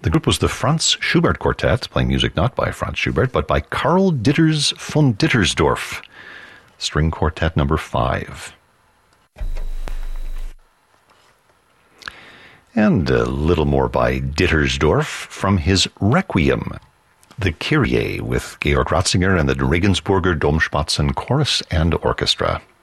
The group was the Franz Schubert Quartet, playing music not by Franz Schubert, but by Karl Ditters von Dittersdorf, String Quartet number 5. And a little more by Dittersdorf from his Requiem, the Kyrie, with Georg Ratzinger and the Regensburger Domspatzen Chorus and Orchestra.